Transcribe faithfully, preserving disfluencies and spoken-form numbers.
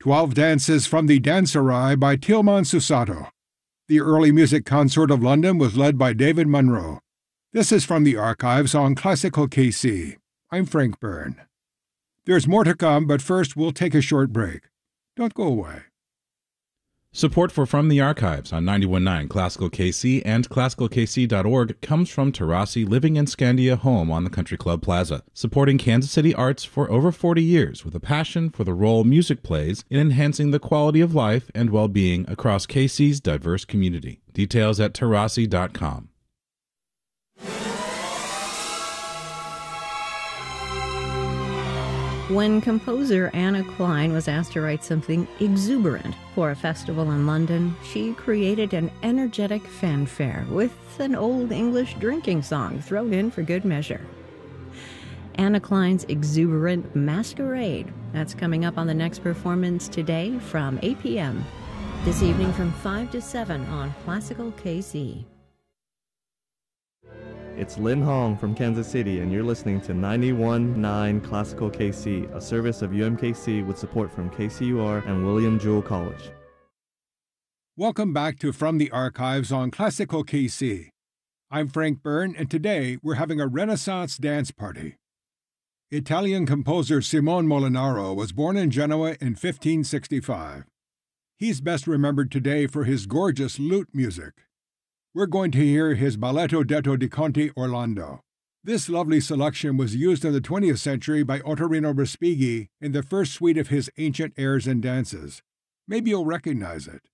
Twelve Dances from the Dancerai by Tilman Susato. The early music consort of London was led by David Munro. This is from the archives on Classical K C. I'm Frank Byrne. There's more to come, but first we'll take a short break. Don't go away. Support for From the Archives on ninety-one point nine Classical K C and classical k c dot org comes from Terasi Living in Scandia Home on the Country Club Plaza, supporting Kansas City arts for over forty years with a passion for the role music plays in enhancing the quality of life and well-being across K C's diverse community. Details at terasi dot com. When composer Anna Klein was asked to write something exuberant for a festival in London, she created an energetic fanfare with an old English drinking song thrown in for good measure. Anna Klein's exuberant Masquerade. That's coming up on the next performance today from eight p.m. This evening from five to seven on Classical K C. It's Lin Hong from Kansas City, and you're listening to ninety-one point nine Classical K C, a service of U M K C with support from K C U R and William Jewell College. Welcome back to From the Archives on Classical K C. I'm Frank Byrne, and today we're having a Renaissance dance party. Italian composer Simone Molinaro was born in Genoa in fifteen sixty-five. He's best remembered today for his gorgeous lute music. We're going to hear his Balletto detto di Conte Orlando. This lovely selection was used in the twentieth century by Ottorino Respighi in the first suite of his ancient airs and dances. Maybe you'll recognize it.